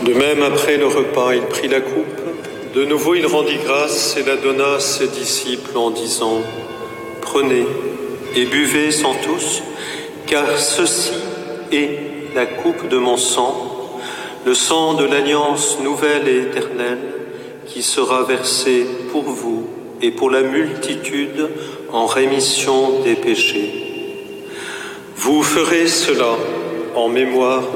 De même, après le repas, il prit la coupe. De nouveau, il rendit grâce et la donna à ses disciples en disant : « Prenez et buvez-en tous, car ceci est la coupe de mon sang, le sang de l'alliance nouvelle et éternelle, qui sera versé pour vous et pour la multitude en rémission des péchés. Vous ferez cela en mémoire de moi. »